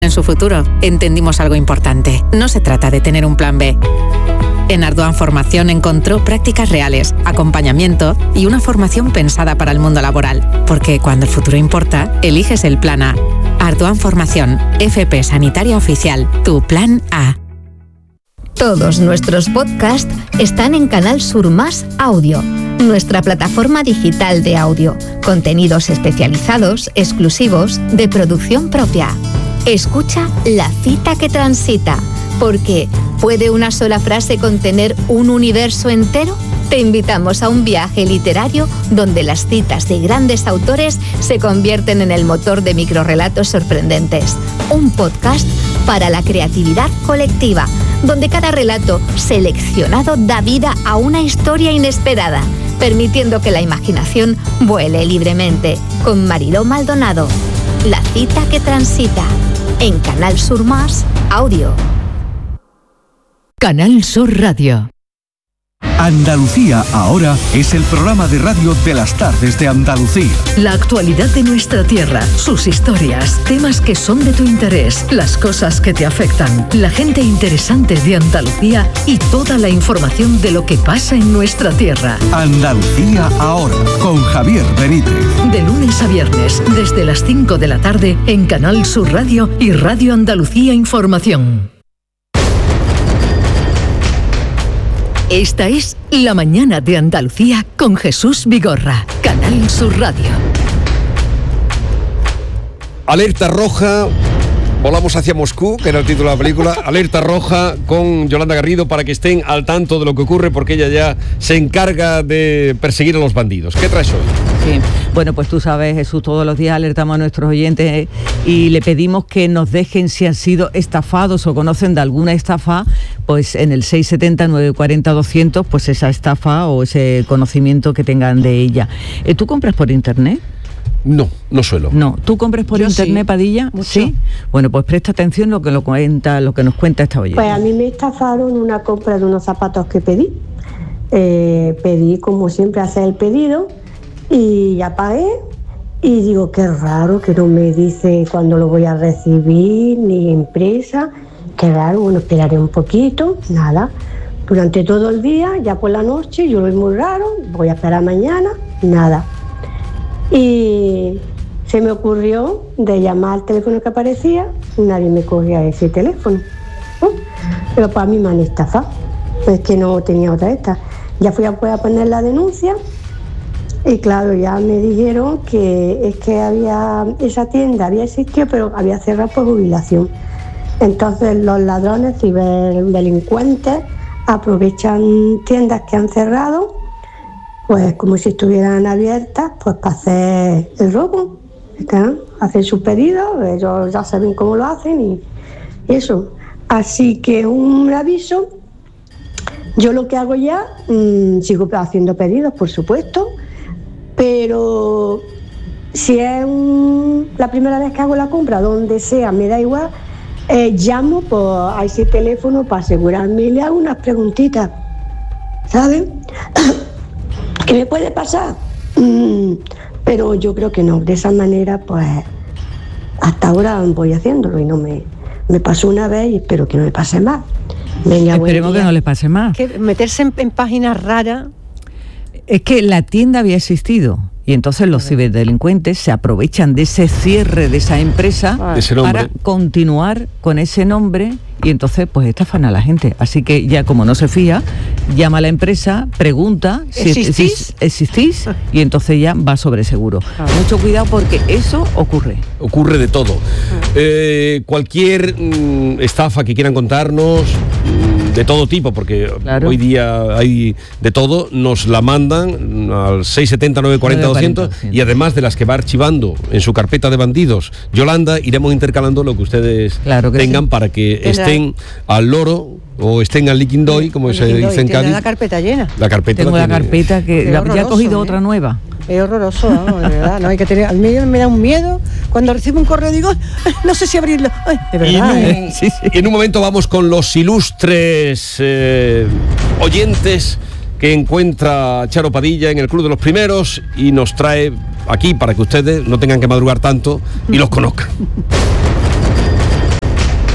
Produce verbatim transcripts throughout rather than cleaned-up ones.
en su futuro, entendimos algo importante. No se trata de tener un plan B. En Ardoan Formación encontró prácticas reales, acompañamiento y una formación pensada para el mundo laboral. Porque cuando el futuro importa, eliges el plan A. Ardoan Formación, F P Sanitaria Oficial, tu plan A. Todos nuestros podcasts están en Canal Sur Más Audio, nuestra plataforma digital de audio. Contenidos especializados, exclusivos, de producción propia. Escucha La cita que transita, porque ¿puede una sola frase contener un universo entero? Te invitamos a un viaje literario donde las citas de grandes autores se convierten en el motor de microrrelatos sorprendentes. Un podcast para la creatividad colectiva, donde cada relato seleccionado da vida a una historia inesperada, permitiendo que la imaginación vuele libremente. Con Mariló Maldonado. La cita que transita, en Canal Sur Más Audio. Canal Sur Radio. Andalucía ahora es el programa de radio de las tardes de Andalucía. La actualidad de nuestra tierra, sus historias, temas que son de tu interés, las cosas que te afectan, la gente interesante de Andalucía y toda la información de lo que pasa en nuestra tierra. Andalucía ahora, con Javier Benítez. De lunes a viernes, desde las cinco de la tarde, en Canal Sur Radio y Radio Andalucía Información. Esta es La Mañana de Andalucía con Jesús Vigorra, Canal Sur Radio. Alerta roja, volamos hacia Moscú, que era el título de la película. Alerta roja con Yolanda Garrido para que estén al tanto de lo que ocurre, porque ella ya se encarga de perseguir a los bandidos. ¿Qué traes hoy? Sí, bueno, pues tú sabes, Jesús, todos los días alertamos a nuestros oyentes eh, y le pedimos que nos dejen si han sido estafados o conocen de alguna estafa, pues en el seis setenta, nueve cuarenta, doscientos, pues esa estafa o ese conocimiento que tengan de ella. Eh, ¿Tú compras por internet? No, no suelo. No, ¿tú compras por Yo internet, sí, Padilla? mucho. Sí. Bueno, pues presta atención lo que lo cuenta, lo que nos cuenta esta oyente. Pues a mí me estafaron una compra de unos zapatos que pedí. Eh, pedí, como siempre, hacer el pedido y ya pagué. Y digo, qué raro que no me dice cuándo lo voy a recibir, ni empresa. Qué raro, bueno, esperaré un poquito, nada. Durante todo el día, ya por la noche, yo lo veo muy raro, voy a esperar mañana, nada. Y se me ocurrió de llamar al teléfono que aparecía, nadie me cogía ese teléfono. ¿no? Pero para mí me han estafado, es que no tenía otra esta. Ya fui a, a poner la denuncia y claro, ya me dijeron que es que había esa tienda había existido, pero había cerrado por jubilación. Entonces los ladrones, ciberdelincuentes, aprovechan tiendas que han cerrado, pues como si estuvieran abiertas, pues para hacer el robo. ¿Está? Hacen sus pedidos, ellos ya saben cómo lo hacen y, y eso. Así que un aviso, yo lo que hago ya, mmm, sigo haciendo pedidos, por supuesto, pero si es un, la primera vez que hago la compra, donde sea, me da igual, eh, llamo pues, a ese teléfono para asegurarme y le hago unas preguntitas, ¿sabes? ¿Qué me puede pasar? Mm, pero yo creo que no, de esa manera pues hasta ahora voy haciéndolo y no me, me pasó una vez y espero que no me pase más. Venga, esperemos que no le pase más. Que meterse en, en páginas raras. Es que la tienda había existido y entonces los ciberdelincuentes se aprovechan de ese cierre de esa empresa de ese para continuar con ese nombre y entonces pues estafan a la gente. Así que ya como no se fía, llama a la empresa, pregunta si ¿Existís? si existís y entonces ya va sobre seguro. Ah. Mucho cuidado porque eso ocurre. Ocurre de todo. Ah. Eh, cualquier mm, estafa que quieran contarnos, mm, de todo tipo, porque claro, hoy día hay de todo, nos la mandan al seis setenta, nueve cuarenta, doscientos y además de las que va archivando en su carpeta de bandidos Yolanda, iremos intercalando lo que ustedes claro que tengan sí, para que estén al loro o estén al liquindoy, como se dice en Cádiz. La carpeta llena. La carpeta Tengo la, la carpeta que la, ya ha cogido ¿eh? otra nueva. Es horroroso, ¿no? De verdad, no hay que tener. A mí me da un miedo cuando recibo un correo digo, no sé si abrirlo. Ay, de verdad. Y en, un, ¿eh? sí, sí. en un momento vamos con los ilustres eh, oyentes que encuentra Charo Padilla en el Club de los Primeros y nos trae aquí para que ustedes no tengan que madrugar tanto y los conozcan.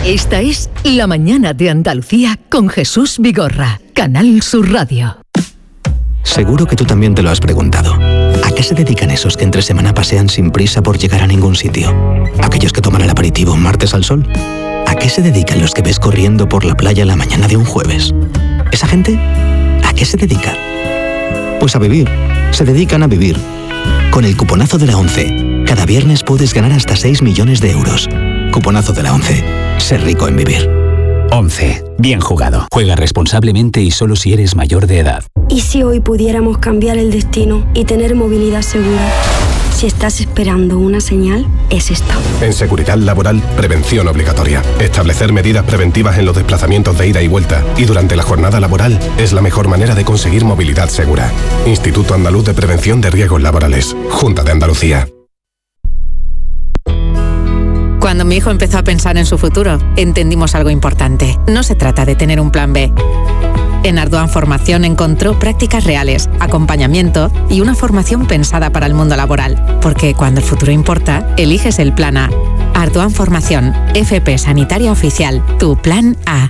Esta es La Mañana de Andalucía con Jesús Vigorra, Canal Sur Radio. Seguro que tú también te lo has preguntado. ¿A qué se dedican esos que entre semana pasean sin prisa por llegar a ningún sitio? ¿Aquellos que toman el aperitivo un martes al sol? ¿A qué se dedican los que ves corriendo por la playa la mañana de un jueves? ¿Esa gente? ¿A qué se dedica? Pues a vivir. Se dedican a vivir. Con el cuponazo de la ONCE, cada viernes puedes ganar hasta seis millones de euros. Cuponazo de la ONCE. Ser rico en vivir. ONCE. Bien jugado. Juega responsablemente y solo si eres mayor de edad. ¿Y si hoy pudiéramos cambiar el destino y tener movilidad segura? Si estás esperando una señal, es esta. En seguridad laboral, prevención obligatoria. Establecer medidas preventivas en los desplazamientos de ida y vuelta y durante la jornada laboral es la mejor manera de conseguir movilidad segura. Instituto Andaluz de Prevención de Riesgos Laborales. Junta de Andalucía. Cuando mi hijo empezó a pensar en su futuro, entendimos algo importante. No se trata de tener un plan B. En Ardoan Formación encontró prácticas reales, acompañamiento y una formación pensada para el mundo laboral. Porque cuando el futuro importa, eliges el plan A. Ardoan Formación, F P Sanitaria Oficial, tu plan A.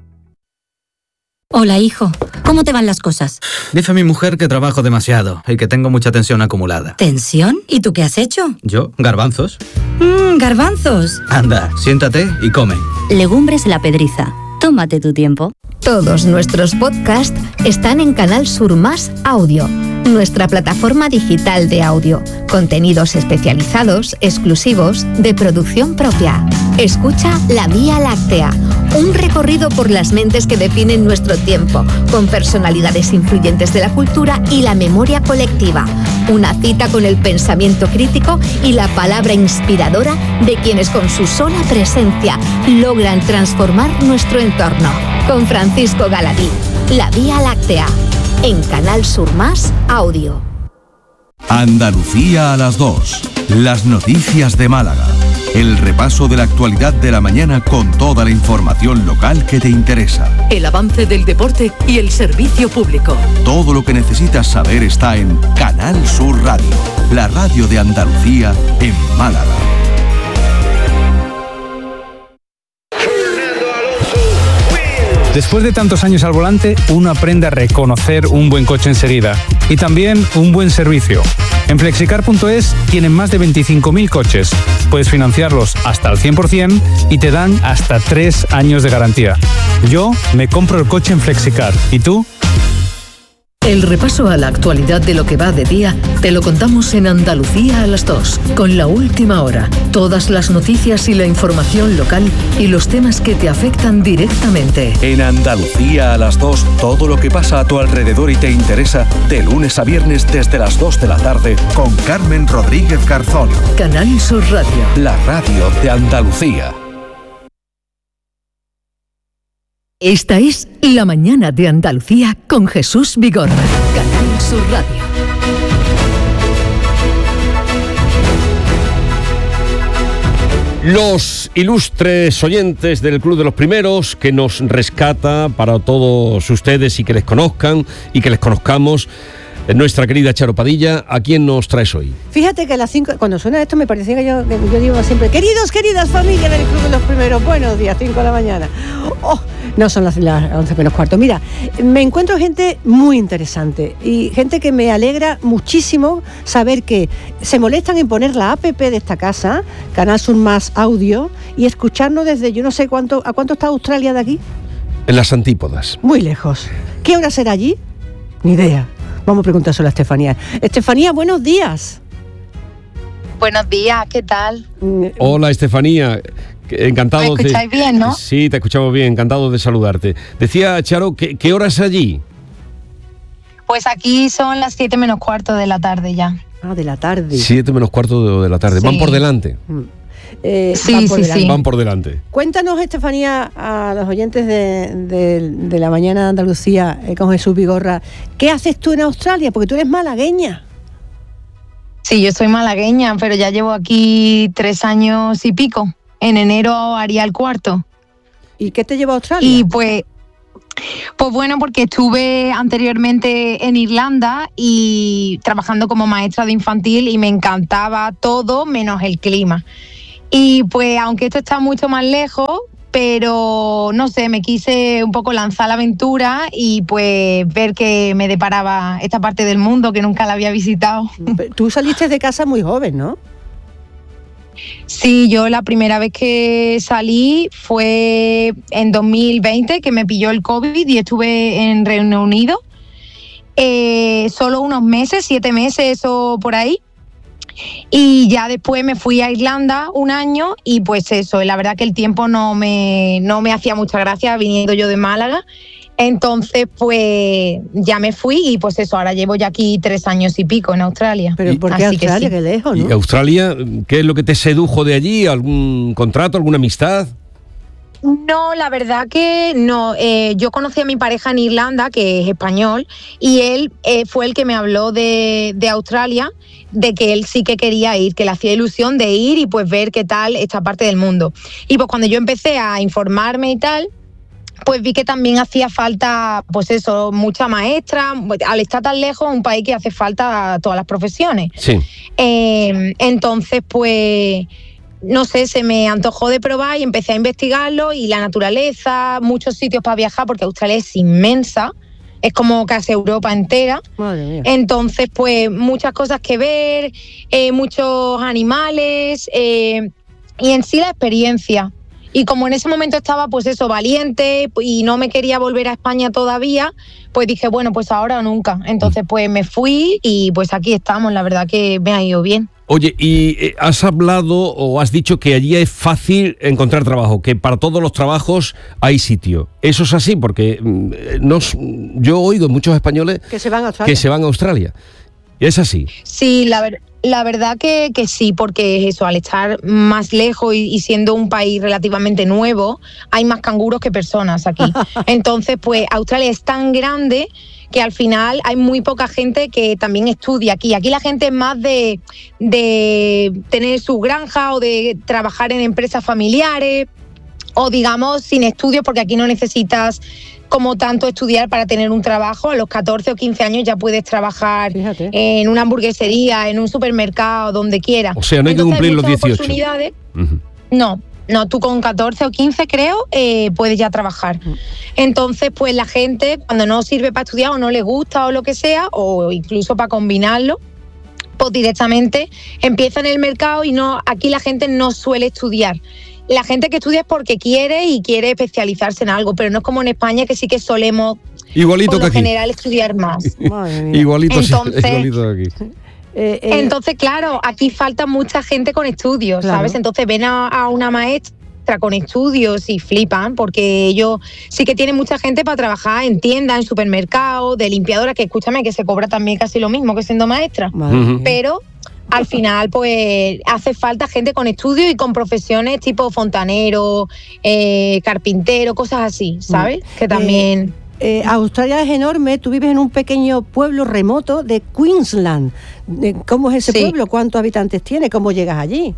Hola, hijo. ¿Cómo te van las cosas? Dice mi mujer que trabajo demasiado y que tengo mucha tensión acumulada. ¿Tensión? ¿Y tú qué has hecho? ¿Yo? ¿Garbanzos? Mmm, garbanzos. Anda, siéntate y come. Legumbres La Pedriza. Tómate tu tiempo. Todos nuestros podcasts están en Canal Sur Más Audio, nuestra plataforma digital de audio. Contenidos especializados, exclusivos, de producción propia. Escucha La Vía Láctea, un recorrido por las mentes que definen nuestro tiempo, con personalidades influyentes de la cultura y la memoria colectiva. Una cita con el pensamiento crítico y la palabra inspiradora de quienes con su sola presencia logran transformar nuestro entorno. Con Francisco Galadí, La Vía Láctea, en Canal Sur Más Audio. Andalucía a las dos. Las noticias de Málaga. El repaso de la actualidad de la mañana con toda la información local que te interesa. El avance del deporte y el servicio público. Todo lo que necesitas saber está en Canal Sur Radio, la radio de Andalucía en Málaga. Después de tantos años al volante, uno aprende a reconocer un buen coche enseguida y también un buen servicio. En flexicar punto es tienen más de veinticinco mil coches. Puedes financiarlos hasta al cien por ciento y te dan hasta tres años de garantía. Yo me compro el coche en Flexicar. ¿Y tú? El repaso a la actualidad de lo que va de día te lo contamos en Andalucía a las dos, con La Última Hora. Todas las noticias y la información local y los temas que te afectan directamente. En Andalucía a las dos, todo lo que pasa a tu alrededor y te interesa, de lunes a viernes desde las dos de la tarde, con Carmen Rodríguez Garzón. Canal Sur Radio. La radio de Andalucía. Esta es La Mañana de Andalucía con Jesús Vigorra, Canal Sur Radio. Los ilustres oyentes del Club de los Primeros, que nos rescata para todos ustedes y que les conozcan y que les conozcamos, nuestra querida Charo Padilla. ¿A quién nos traes hoy? Fíjate que a las cinco, cuando suena esto me parecía que yo, que yo digo siempre, queridos, queridas familias del Club de los Primeros, buenos días, cinco de la mañana. Oh, no son las, las once menos cuarto. Mira, me encuentro gente muy interesante y gente que me alegra muchísimo saber que se molestan en poner la app de esta casa, Canal Sur Más Audio, y escucharnos desde yo no sé cuánto, ¿a cuánto está Australia de aquí? En las antípodas. Muy lejos. ¿Qué hora será allí? Ni idea. Vamos a preguntárselo a Estefanía. Estefanía, buenos días. Buenos días, ¿qué tal? Hola, Estefanía. Encantado. ¿Me escucháis de... bien, no? Sí, te escuchamos bien, encantado de saludarte. Decía Charo, ¿qué, qué hora es allí? Pues aquí son las siete menos cuarto de la tarde ya. Ah, de la tarde. Siete menos cuarto de, de la tarde. Sí. ¿Van por delante? Mm. Eh, sí, van por sí, delante. sí. Van por delante. Cuéntanos, Estefanía, a los oyentes de, de, de la mañana de Andalucía eh, con Jesús Vigorra, ¿qué haces tú en Australia? Porque tú eres malagueña. Sí, yo soy malagueña, pero ya llevo aquí tres años y pico. En enero haría el cuarto. ¿Y qué te llevó a Australia? Y pues, pues bueno, porque estuve anteriormente en Irlanda y trabajando como maestra de infantil y me encantaba todo menos el clima. Y pues aunque esto está mucho más lejos, pero no sé, me quise un poco lanzar la aventura y pues ver que me deparaba esta parte del mundo que nunca la había visitado. Tú saliste de casa muy joven, ¿no? Sí, yo la primera vez que salí fue en dos mil veinte, que me pilló el COVID y estuve en Reino Unido. Eh, solo unos meses, siete meses o por ahí. Y ya después me fui a Irlanda un año y pues eso, la verdad que el tiempo no me, no me hacía mucha gracia viniendo yo de Málaga. Entonces, pues ya me fui y pues eso, ahora llevo ya aquí tres años y pico en Australia. Pero ¿por qué Australia? Qué lejos, ¿no? ¿Y Australia, qué es lo que te sedujo de allí? ¿Algún contrato, alguna amistad? No, la verdad que no. Eh, yo conocí a mi pareja en Irlanda, que es español, y él eh, fue el que me habló de, de Australia, de que él sí que quería ir, que le hacía ilusión de ir y pues ver qué tal esta parte del mundo. Y pues cuando yo empecé a informarme y tal, pues vi que también hacía falta, pues eso, mucha maestra. Al estar tan lejos, un país que hace falta a todas las profesiones. Sí. Eh, entonces, pues, no sé, se me antojó de probar y empecé a investigarlo, y la naturaleza, muchos sitios para viajar, porque Australia es inmensa, es como casi Europa entera. Madre mía. Entonces, pues, muchas cosas que ver, eh, muchos animales, eh, y en sí la experiencia. Y como en ese momento estaba, pues eso, valiente y no me quería volver a España todavía, pues dije, bueno, pues ahora o nunca. Entonces, pues me fui y pues aquí estamos, la verdad que me ha ido bien. Oye, y eh, has hablado o has dicho que allí es fácil encontrar trabajo, que para todos los trabajos hay sitio. ¿Eso es así? Porque mm, nos, yo oigo muchos españoles que se van a Australia. Que se van a Australia. ¿Es así? Sí, la verdad. La verdad que, que sí, porque es eso, al estar más lejos y, y siendo un país relativamente nuevo, hay más canguros que personas aquí. Entonces, pues Australia es tan grande que al final hay muy poca gente que también estudia aquí. Aquí la gente es más de, de tener su granja o de trabajar en empresas familiares o digamos sin estudios, porque aquí no necesitas como tanto estudiar para tener un trabajo. A los catorce o quince años ya puedes trabajar Fíjate. en una hamburguesería, en un supermercado, donde quieras. O sea, no hay Entonces, que cumplir hay los dieciocho. Oportunidades. Uh-huh. No, no, tú con catorce o quince creo eh, puedes ya trabajar. Uh-huh. Entonces, pues la gente cuando no sirve para estudiar o no le gusta o lo que sea, o incluso para combinarlo, pues directamente empieza en el mercado y no, aquí la gente no suele estudiar. La gente que estudia es porque quiere y quiere especializarse en algo, pero no es como en España, que sí que solemos, igualito por lo que aquí. general, estudiar más. igualito, entonces, sí, igualito que aquí. Eh, eh, entonces, claro, aquí falta mucha gente con estudios, claro. ¿sabes? Entonces ven a, a una maestra con estudios y flipan, porque ellos sí que tienen mucha gente para trabajar en tiendas, en supermercados, de limpiadora, que escúchame, que se cobra también casi lo mismo que siendo maestra. Uh-huh. Pero al final, pues, hace falta gente con estudios y con profesiones tipo fontanero, eh, carpintero, cosas así, ¿sabes? Mm. Que también... Eh, eh, Australia es enorme, tú vives en un pequeño pueblo remoto de Queensland. ¿Cómo es ese sí. pueblo? ¿Cuántos habitantes tiene? ¿Cómo llegas allí?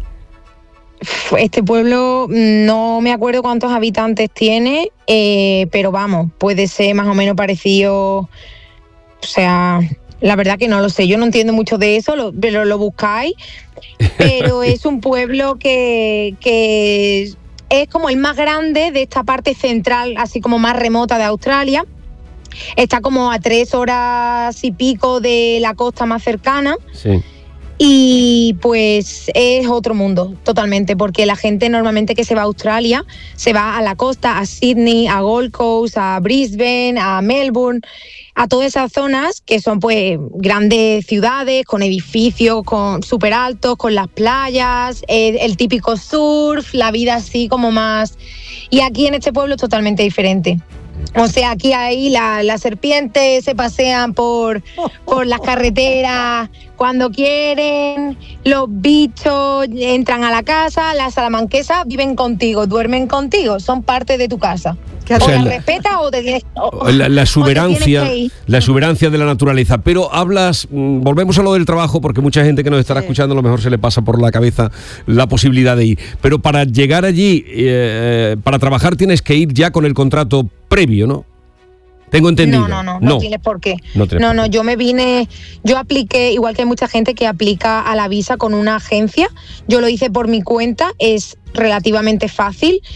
Este pueblo no me acuerdo cuántos habitantes tiene, eh, pero vamos, puede ser más o menos parecido, o sea... La verdad que no lo sé, yo no entiendo mucho de eso, lo, pero lo buscáis. Pero es un pueblo que, que es como el más grande de esta parte central, así como más remota de Australia. Está como a tres horas y pico de la costa más cercana. Sí. Y pues es otro mundo, totalmente, porque la gente normalmente que se va a Australia se va a la costa, a Sydney, a Gold Coast, a Brisbane, a Melbourne, a todas esas zonas que son pues grandes ciudades con edificios con súper altos, con las playas, el, el típico surf, la vida así como más... Y aquí en este pueblo es totalmente diferente. O sea, aquí ahí las la serpientes se pasean por, por las carreteras cuando quieren, los bichos entran a la casa, las salamanquesas viven contigo, duermen contigo, son parte de tu casa. O, o sea, la respetas o te tienes o, la, la exuberancia, la exuberancia de la naturaleza. Pero hablas, mmm, volvemos a lo del trabajo, porque mucha gente que nos estará sí. escuchando a lo mejor se le pasa por la cabeza la posibilidad de ir. Pero para llegar allí, eh, para trabajar tienes que ir ya con el contrato previo, ¿no? Tengo entendido. No, no, no, no, no tienes por qué. No, no, no, yo me vine, yo apliqué, igual que hay mucha gente que aplica a la visa con una agencia, yo lo hice por mi cuenta, es relativamente fácil.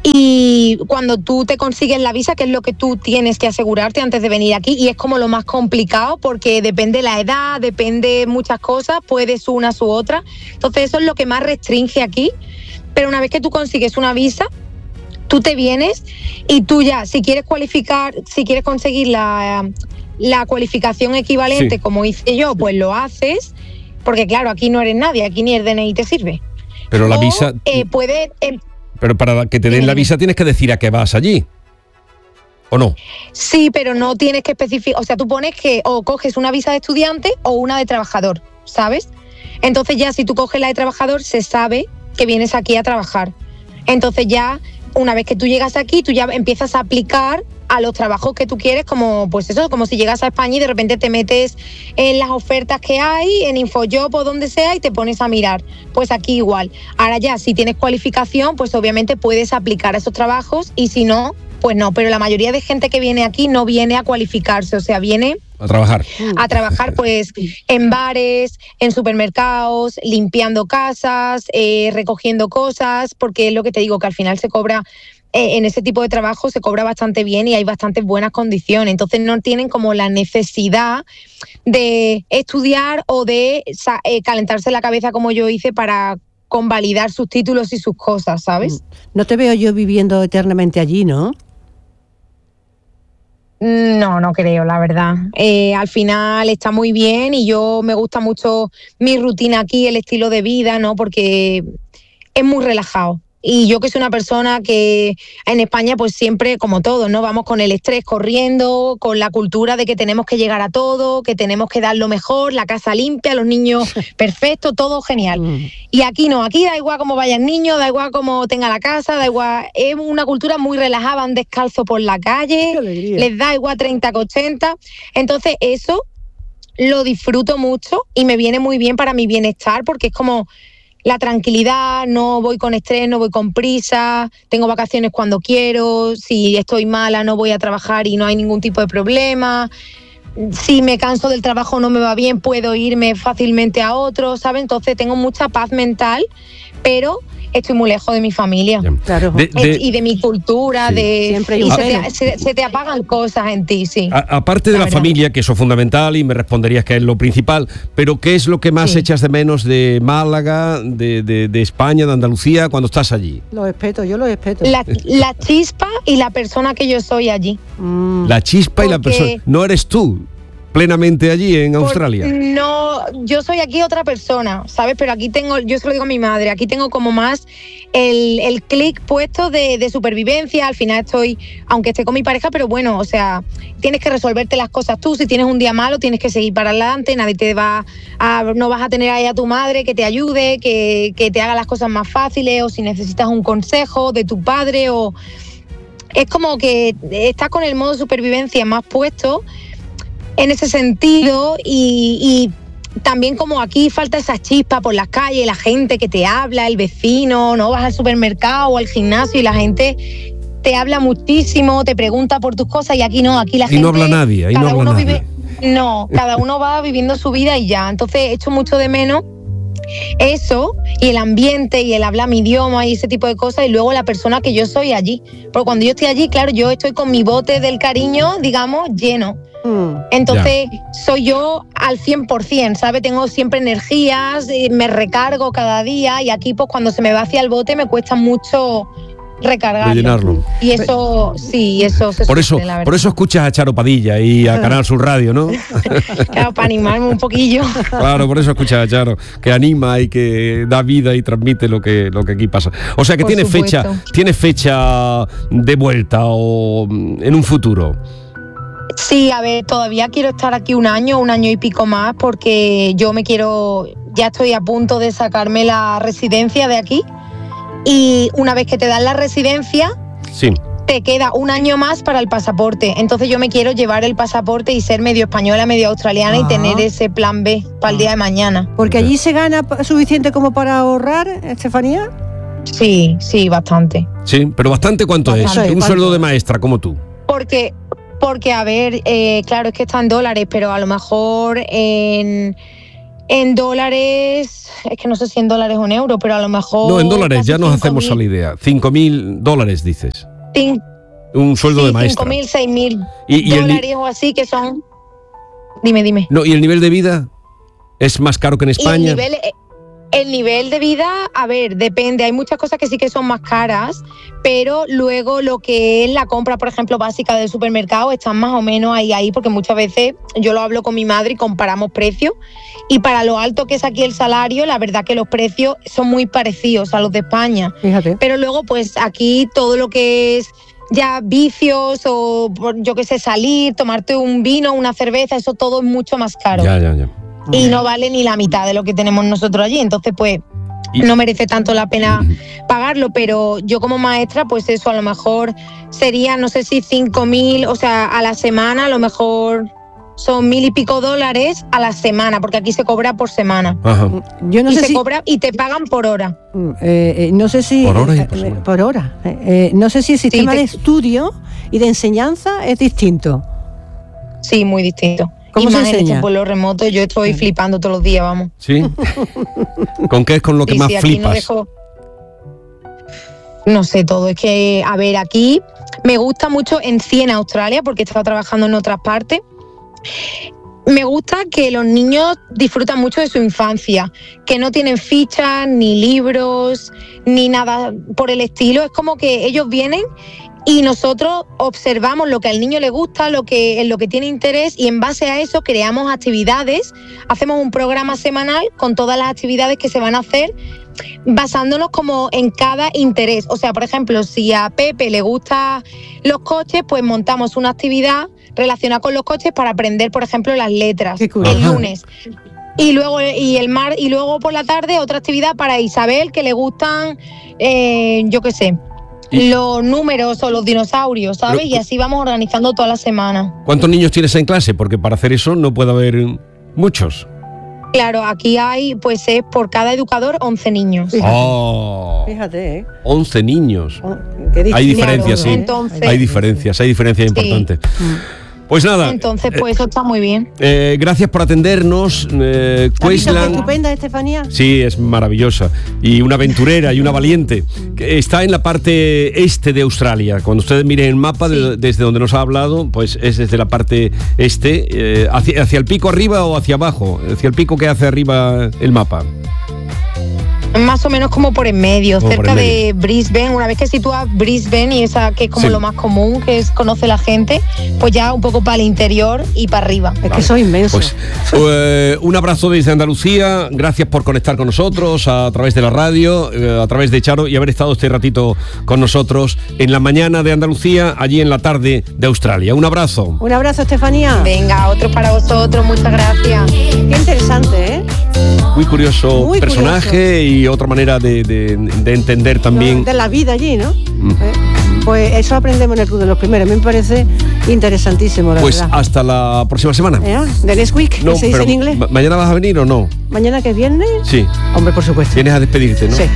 Y cuando tú te consigues la visa, que es lo que tú tienes que asegurarte antes de venir aquí, y es como lo más complicado porque depende la edad, depende muchas cosas, puedes unas u otras. Entonces eso es lo que más restringe aquí. Pero una vez que tú consigues una visa, tú te vienes y tú ya, si quieres cualificar, si quieres conseguir la, la cualificación equivalente, sí, como hice yo, pues lo haces, porque claro, aquí no eres nadie, aquí ni el D N I te sirve. Pero la o, visa... Eh, puede... Eh, Pero para que te den la visa tienes que decir a qué vas allí, ¿o no? Sí, pero no tienes que especificar, o sea, tú pones que o coges una visa de estudiante o una de trabajador, ¿sabes? Entonces ya si tú coges la de trabajador, se sabe que vienes aquí a trabajar. Entonces ya, una vez que tú llegas aquí, tú ya empiezas a aplicar a los trabajos que tú quieres, como pues eso, como si llegas a España y de repente te metes en las ofertas que hay, en InfoJob o donde sea, y te pones a mirar. Pues aquí igual. Ahora ya, si tienes cualificación, pues obviamente puedes aplicar a esos trabajos, y si no, pues no. Pero la mayoría de gente que viene aquí no viene a cualificarse, o sea, viene... A trabajar. A trabajar pues en bares, en supermercados, limpiando casas, eh, recogiendo cosas, porque es lo que te digo, que al final se cobra... en ese tipo de trabajo se cobra bastante bien y hay bastantes buenas condiciones. Entonces no tienen como la necesidad de estudiar o de eh, calentarse la cabeza como yo hice para convalidar sus títulos y sus cosas, ¿sabes? No te veo yo viviendo eternamente allí, ¿no? No, no creo, la verdad. Eh, al final está muy bien y yo me gusta mucho mi rutina aquí, el estilo de vida, ¿no? Porque es muy relajado. Y yo que soy una persona que en España pues siempre, como todos, ¿no? Vamos con el estrés corriendo, con la cultura de que tenemos que llegar a todo, que tenemos que dar lo mejor, la casa limpia, los niños perfectos, todo genial. Mm. Y aquí no, aquí da igual cómo vaya el niño, da igual cómo tenga la casa, da igual, es una cultura muy relajada, van descalzos por la calle, les da igual treinta que ochenta. Entonces eso lo disfruto mucho y me viene muy bien para mi bienestar, porque es como... la tranquilidad, no voy con estrés, no voy con prisa, tengo vacaciones cuando quiero, si estoy mala no voy a trabajar y no hay ningún tipo de problema, si me canso del trabajo no me va bien, puedo irme fácilmente a otro, ¿sabes? Entonces tengo mucha paz mental, pero estoy muy lejos de mi familia. Claro. De, de, y de mi cultura, sí. de Siempre hay y un se, te, se, se te apagan cosas en ti, sí. A, aparte de la, la familia, que eso es fundamental y me responderías que es lo principal, pero ¿qué es lo que más sí. echas de menos de Málaga, de, de, de España, de Andalucía, cuando estás allí? Lo respeto, yo lo respeto. La, la chispa y la persona que yo soy allí. Mm. La chispa Porque... y la persona... No eres tú plenamente allí en Por, Australia. No, yo soy aquí otra persona, ¿sabes? Pero aquí tengo, yo se lo digo a mi madre, aquí tengo como más el, el clic puesto de, de supervivencia. Al final estoy, aunque esté con mi pareja, pero bueno, o sea, tienes que resolverte las cosas tú. Si tienes un día malo, tienes que seguir para adelante, nadie te va a, no vas a tener ahí a tu madre que te ayude, que, que te haga las cosas más fáciles, o si necesitas un consejo de tu padre, o... Es como que estás con el modo supervivencia más puesto en ese sentido, y, y también como aquí falta esa chispa por las calles, la gente que te habla, el vecino, no vas al supermercado o al gimnasio y la gente te habla muchísimo, te pregunta por tus cosas, y aquí no, aquí la y gente... no habla nadie, ahí no habla nadie. Vive, no, cada uno va viviendo su vida y ya. Entonces echo mucho de menos eso, y el ambiente y el hablar mi idioma y ese tipo de cosas, y luego la persona que yo soy allí. Porque cuando yo estoy allí, claro, yo estoy con mi bote del cariño, digamos, lleno. Entonces ya. soy yo al cien por ciento, ¿sabes? Tengo siempre energías, me recargo cada día, y aquí pues cuando se me vacía el bote me cuesta mucho recargarlo. Rellenarlo. Y eso, sí, eso se por sufre, eso, la verdad. Por eso escuchas a Charo Padilla y a Canal Sur Radio, ¿no? Claro, para animarme un poquillo. Claro, por eso escuchas a Charo, que anima y que da vida y transmite lo que, lo que aquí pasa. O sea que tiene fecha, tiene fecha de vuelta o en un futuro. Sí, a ver, todavía quiero estar aquí un año, un año y pico más, porque yo me quiero, ya estoy a punto de sacarme la residencia de aquí, y una vez que te dan la residencia, sí. te queda un año más para el pasaporte. Entonces yo me quiero llevar el pasaporte y ser medio española, medio australiana, ah. y tener ese plan B para el día de mañana. ¿Porque allí se gana suficiente como para ahorrar, Estefanía? Sí, sí, bastante. Sí, pero bastante, ¿cuánto bastante. es? Un ¿cuánto? Sueldo de maestra como tú. Porque... Porque, a ver, eh, claro, es que está en dólares, pero a lo mejor en, En dólares, es que no sé si en dólares o en euros, pero a lo mejor... No, en dólares, ya nos hacemos a la idea. cinco mil dólares, dices. Cin- Un sueldo sí, de maestra. cinco mil, seis mil ¿Y, y el, dólares o así, que son... Dime, dime. no, ¿y el nivel de vida es más caro que en España? Y el nivel, el nivel de vida, a ver, depende. Hay muchas cosas que sí que son más caras, pero luego lo que es la compra, por ejemplo, básica del supermercado, están más o menos ahí, ahí, porque muchas veces yo lo hablo con mi madre y comparamos precios. Y para lo alto que es aquí el salario, la verdad que los precios son muy parecidos a los de España. Fíjate. Pero luego, pues aquí todo lo que es ya vicios o, yo qué sé, salir, tomarte un vino, una cerveza, eso todo es mucho más caro. Ya, ya, ya. Y no vale ni la mitad de lo que tenemos nosotros allí. Entonces, pues, Y- no merece tanto la pena pagarlo. Pero yo como maestra, pues eso a lo mejor sería, no sé si cinco mil, o sea, a la semana, a lo mejor son mil y pico dólares a la semana, porque aquí se cobra por semana. Ajá. Yo no y sé se si... cobra y te pagan por hora. Eh, eh, no sé si Por hora y eh, por eh, semana. por hora. Eh, eh, no sé si el sistema te- de estudio y de enseñanza es distinto. Sí, muy distinto. ¿Cómo y se más en enseña? estos pueblos remotos, yo estoy flipando todos los días, vamos. ¿Sí? ¿Con qué es con lo que Sí, más sí, aquí no flipas? dejo- No sé todo, es que, a ver, aquí me gusta mucho en sí en Australia, porque he estado trabajando en otras partes. Me gusta que los niños disfrutan mucho de su infancia, que no tienen fichas, ni libros, ni nada por el estilo. Es como que ellos vienen y nosotros observamos lo que al niño le gusta, lo que, en lo que tiene interés, y en base a eso creamos actividades, hacemos un programa semanal con todas las actividades que se van a hacer, basándonos como en cada interés. O sea, por ejemplo, si a Pepe le gustan los coches, pues montamos una actividad relacionada con los coches para aprender, por ejemplo, las letras Qué curioso. el lunes. Y luego, y el mar, y luego por la tarde otra actividad para Isabel, que le gustan, eh, yo qué sé, Y- los números o los dinosaurios, ¿sabes? Pero- y así vamos organizando toda la semana. ¿Cuántos niños tienes en clase? Porque para hacer eso no puede haber muchos. Claro, aquí hay, pues es por cada educador once niños. Oh, Fíjate, ¿eh? once niños. Oh, qué Hay distinto, diferencias, sí. ¿eh? Entonces- Hay diferencias, hay diferencias Sí. importantes. Pues nada, Entonces, pues eso está muy bien. eh, gracias por atendernos. Eh, ¿Has visto qué Queensland. estupenda, Estefanía? Sí, es maravillosa. Y una aventurera y una valiente. Que está en la parte este de Australia. Cuando ustedes miren el mapa de- desde donde nos ha hablado, pues es desde la parte este. Eh, hacia, ¿Hacia el pico arriba o hacia abajo? Hacia el pico que hace arriba el mapa. Más o menos como por en medio, Como por cerca en de Brisbane. Una vez que sitúas Brisbane y esa que es como Sí. lo más común, que es, conoce la gente, pues ya un poco para el interior y para arriba. Es que soy inmenso. Pues eh, un abrazo desde Andalucía. Gracias por conectar con nosotros a través de la radio, eh, a través de Charo, y haber estado este ratito con nosotros en la mañana de Andalucía, allí en la tarde de Australia. Un abrazo. Un abrazo, Estefanía. Venga, otro para vosotros, muchas gracias. Qué interesante, ¿eh? Muy curioso Muy personaje y otra manera de, de- de entender también. De la vida allí, ¿no? Mm. ¿Eh? Pues eso aprendemos en el Club de los Primeros. A mí me parece interesantísimo, la Pues verdad. hasta la próxima semana. ¿Eh? The next week, No, que se dice pero en inglés. ma- ¿mañana vas a venir o no? Mañana que es viernes. Sí. Hombre, por supuesto. Vienes a despedirte, ¿no? Sí.